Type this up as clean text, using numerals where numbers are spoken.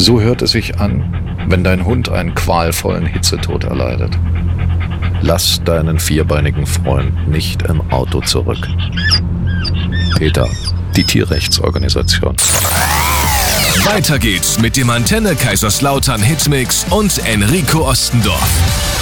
So hört es sich an, wenn dein Hund einen qualvollen Hitzetod erleidet. Lass deinen vierbeinigen Freund nicht im Auto zurück. PETA, die Tierrechtsorganisation. Weiter geht's mit dem Antenne Kaiserslautern Hitmix und Enrico Ostendorf.